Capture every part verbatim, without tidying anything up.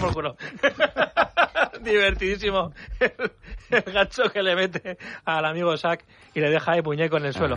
por culo. Divertidísimo el, el gancho que le mete al amigo Zack y le deja de puñeco en el suelo.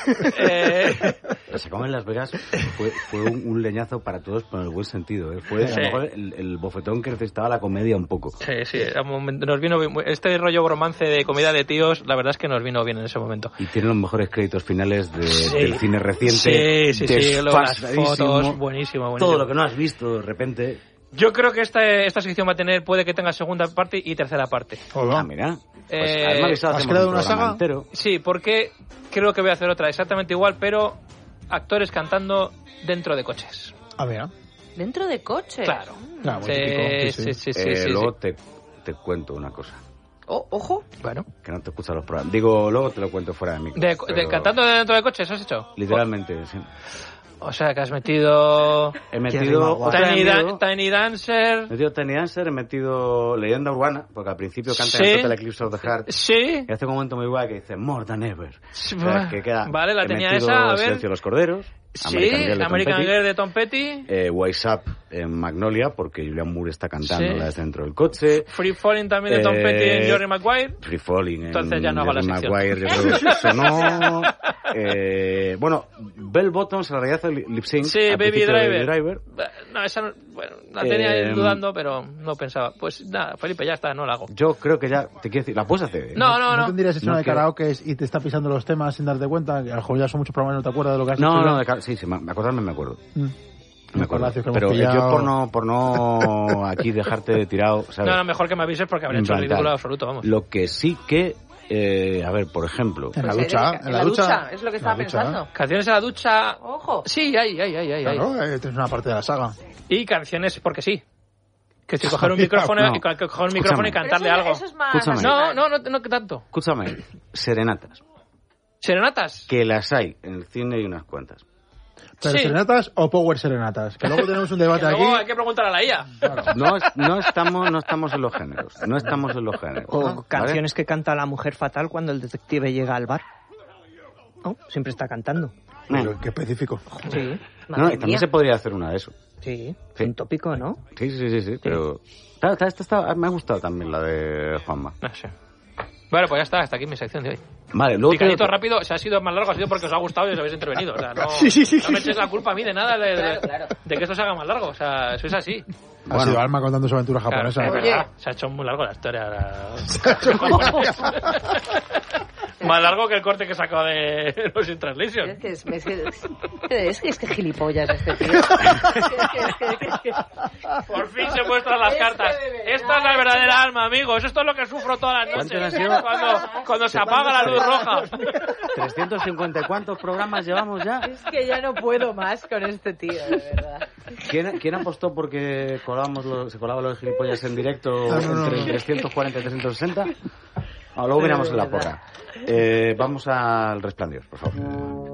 eh... Lo sacamos en Las Vegas, fue, fue un, un leñazo para todos, pero en el buen sentido. ¿eh? Fue sí. a lo mejor el, el bofetón que necesitaba la comedia un poco. Sí, sí, nos vino este rollo bromance de comida de tíos, la verdad es que nos vino bien en ese momento. Y tiene los mejores créditos finales de, sí. del cine reciente. Sí, sí, sí, luego las fotos, buenísimo, buenísimo. Todo lo que no has visto de repente. Yo creo que esta, esta sección va a tener, puede que tenga segunda parte y tercera parte. Hola. Ah, mira. Pues, eh, además, ¿has creado una saga? Entero. Sí, porque creo que voy a hacer otra exactamente igual, pero actores cantando dentro de coches. A ver. ¿Dentro de coches? Claro. Ah, muy sí, típico, sí, sí, sí, sí, eh, sí, luego sí. Te, te cuento una cosa. Oh, ojo. Bueno. Que no te escuchan los programas. Digo, luego te lo cuento fuera de mí. De, de, ¿Cantando dentro de coches has hecho? Literalmente, sí. O sea, que has metido... He metido... Tiny, Dan- Tiny Dancer... He metido Tiny Dancer, he metido Leyenda Urbana, porque al principio canta ¿Sí? en Total Eclipse of the Heart. Sí. Y hace un momento muy guay que dice More Than Ever. Sí, O sea, que queda, vale, la he tenía metido esa, a ver. Silencio de los Corderos. Sí, American Girl de Tom American Petty. Girl de Tom Petty. Eh, Wise Up en Magnolia, porque Julian Moore está cantando Sí. desde dentro del coche. Free Falling también de Tom Eh, Petty en Jerry Maguire. Free Falling en Entonces ya no hago la Jerry sección. Maguire, yo creo que sonó. eh, bueno, Bell Bottoms en realidad hace lip sync. Sí, al Baby principio de Driver. Baby Driver. No, esa no, bueno, la tenía ahí Eh, dudando, pero no pensaba. Pues nada, Felipe, ya está, no la hago. Yo creo que ya, te quiero decir, la puedes hacer. ¿eh? No, no, ¿No no. tendrías hecho No una de quiero- karaoke y te está pisando los temas sin darte cuenta? Que a lo mejor ya son muchos programas y no te acuerdas de lo que has No, hecho. no, de car- sí, sí, me acordarme me acuerdo. Mm. Me acuerdo. Palacios que hemos Pero eh, pillado. yo por no, por no aquí dejarte tirado, ¿sabes? No, no, mejor que me avises porque habría hecho En plan, ridículo tal. absoluto, vamos. Lo que sí que, eh, a ver, por ejemplo, En la Pues, ducha, eh, en la ducha. Es lo que En la estaba ducha. pensando. Canciones a la ducha... Ojo. Sí, hay, hay, hay, hay. hay. Claro, eh, tienes una parte de la saga. Y canciones porque sí. Que si coger un micrófono, No. y co- coger un micrófono y Escúchame. cantarle Pero eso, algo. Eso es más... Escúchame. No, no, no, no que tanto. escúchame, serenatas, Serenatas. que las hay en el cine y unas cuantas. ¿Pero Sí. serenatas o power serenatas? Que luego tenemos un Que debate luego hay aquí. que preguntar a la I A. No, es- no estamos, no estamos en los géneros, no estamos en los géneros. O ¿vale? canciones que canta la mujer fatal cuando el detective llega al bar. ¿No? Siempre está cantando. Pero qué específico. Sí, No, Madre y también mía. se podría hacer una de eso. sí. Sí. Un tópico, ¿no? Sí, sí, sí, sí, pero... Está- está- esta está- me ha gustado también la de Juanma. No sé. Bueno, pues ya está, hasta aquí mi sección de hoy. Vale, luego... Picadito creo que- rápido, si ha sido más largo ha sido porque os ha gustado y os habéis intervenido. O sea, no, Sí, sí, sí, no me sí. echéis la culpa a mí de nada de, de- Claro, claro. de que esto se haga más largo. O sea, eso es así. Ha Bueno. sido Alma contando su aventura Claro, japonesa. es Oye. verdad, se ha hecho muy largo la historia. la- Más largo que el corte que sacó de los In Translation. Es que es, es, que, es, que, es que gilipollas este tío. Es que, es que, es que, es que- Por fin se muestran las Es que cartas. de verdad, Esta es la es verdadera que- alma, amigos. Esto es lo que sufro todas las ¿Cuántos han noches. sido? Cuando, cuando se apaga la luz roja. ¿trescientos cincuenta y cuántos programas llevamos ya? es que ya no puedo más con este tío, de verdad. ¿Quién, quién apostó porque colábamos los, se colaban los gilipollas en directo No, no, no, entre no. trescientos cuarenta y trescientos sesenta? Ah, luego miramos en la porra. Eh, vamos al Resplandor, por favor.